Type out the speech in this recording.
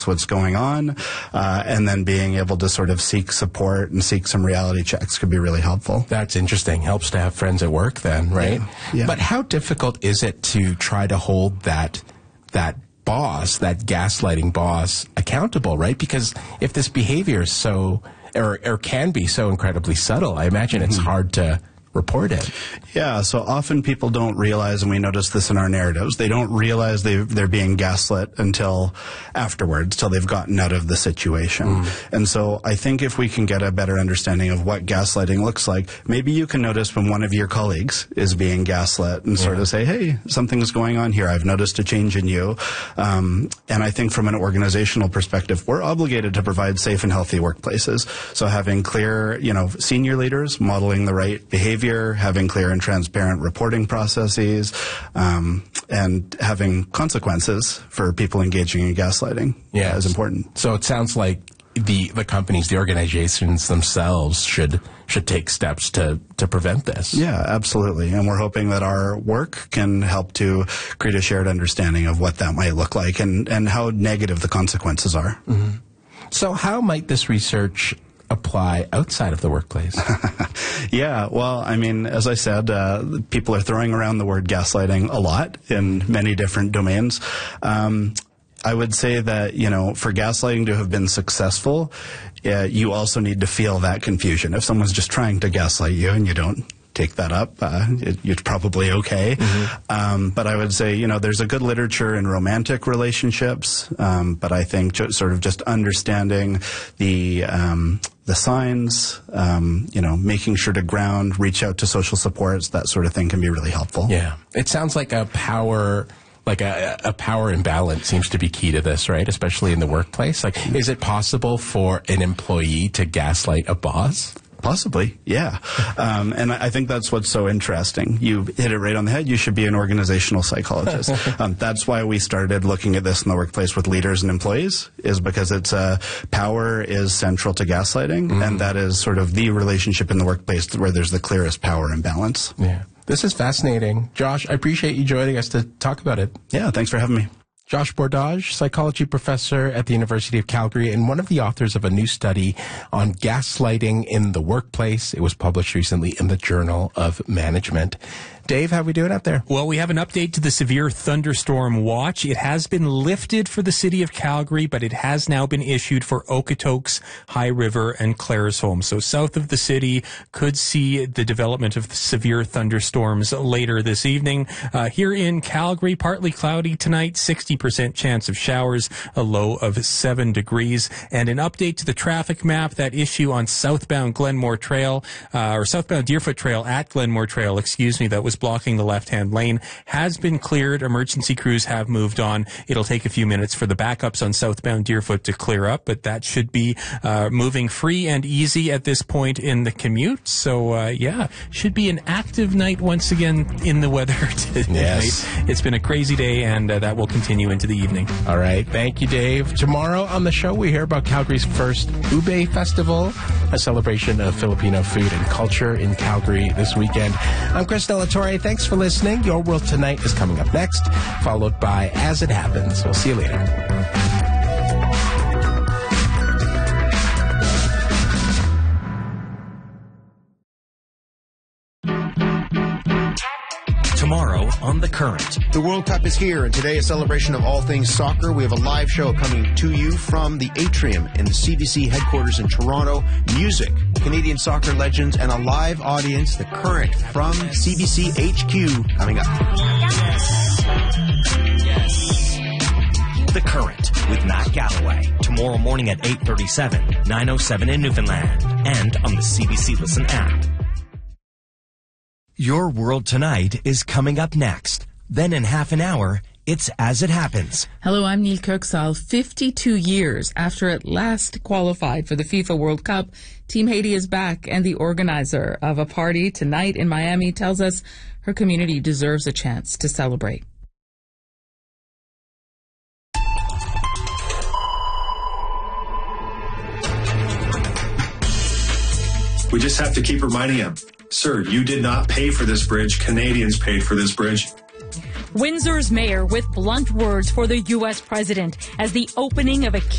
what's going on, and then being able to sort of seek support and seek some reality checks could be really helpful. That's interesting. Helps to have friends at work then, right? Yeah. But how difficult is it to try to hold that boss, that gaslighting boss, accountable, right? Because if this behavior is so, or can be so incredibly subtle, I imagine it's hard to report it. Yeah, so often people don't realize, and we notice this in our narratives, they don't realize they're being gaslit until afterwards, till they've gotten out of the situation. And so I think if we can get a better understanding of what gaslighting looks like, maybe you can notice when one of your colleagues is being gaslit and sort of say, hey, something's going on here. I've noticed a change in you. And I think from an organizational perspective, we're obligated to provide safe and healthy workplaces. So having clear, senior leaders modeling the right behavior, having clear and transparent reporting processes, and having consequences for people engaging in gaslighting is important. So it sounds like the companies, the organizations themselves should take steps to prevent this. Yeah, absolutely. And we're hoping that our work can help to create a shared understanding of what that might look like and how negative the consequences are. So how might this research apply outside of the workplace? Yeah, well, I mean, as I said, people are throwing around the word gaslighting a lot in many different domains. I would say that, for gaslighting to have been successful, you also need to feel that confusion. If someone's just trying to gaslight you and you don't take that up, you're probably okay. But I would say, there's a good literature in romantic relationships, but I think sort of just understanding the signs, making sure to ground, reach out to social supports, that sort of thing can be really helpful. Yeah. It sounds like a power imbalance seems to be key to this, right? Especially in the workplace. Is it possible for an employee to gaslight a boss? Possibly, yeah. And I think that's what's so interesting. You hit it right on the head. You should be an organizational psychologist. That's why we started looking at this in the workplace with leaders and employees, is because it's power is central to gaslighting, and that is sort of the relationship in the workplace where there's the clearest power imbalance. Yeah. This is fascinating. Josh, I appreciate you joining us to talk about it. Yeah, thanks for having me. Josh Bordage, psychology professor at the University of Calgary and one of the authors of a new study on gaslighting in the workplace. It was published recently in the Journal of Management. Dave, how are we doing out there? Well, we have an update to the severe thunderstorm watch. It has been lifted for the city of Calgary, but it has now been issued for Okotoks, High River, and Claresholm. So south of the city could see the development of severe thunderstorms later this evening. Here in Calgary, partly cloudy tonight, 60% chance of showers, a low of 7 degrees. And an update to the traffic map, that issue on southbound Glenmore Trail, or southbound Deerfoot Trail at Glenmore Trail, that was blocking the left-hand lane, has been cleared. Emergency crews have moved on. It'll take a few minutes for the backups on southbound Deerfoot to clear up, but that should be moving free and easy at this point in the commute. So, should be an active night once again in the weather tonight. Yes. It's been a crazy day, and that will continue into the evening. All right. Thank you, Dave. Tomorrow on the show, we hear about Calgary's first Ube Festival, a celebration of Filipino food and culture in Calgary this weekend. I'm Chris Delatorre. Thanks for listening. Your World Tonight is coming up next, followed by As It Happens. We'll see you later. Tomorrow on The Current. The World Cup is here, and today a celebration of all things soccer. We have a live show coming to you from the Atrium in the CBC headquarters in Toronto. Music, Canadian soccer legends, and a live audience. The Current from CBC HQ coming up. The Current with Matt Galloway. Tomorrow morning at 8:37, 9:07 in Newfoundland, and on the CBC Listen app. Your World Tonight is coming up next. Then in half an hour, it's As It Happens. Hello, I'm Neil Kirksall. 52 years after it last qualified for the FIFA World Cup, Team Haiti is back, and the organizer of a party tonight in Miami tells us her community deserves a chance to celebrate. We just have to keep reminding him, sir, you did not pay for this bridge. Canadians paid for this bridge. Windsor's mayor with blunt words for the U.S. president as the opening of a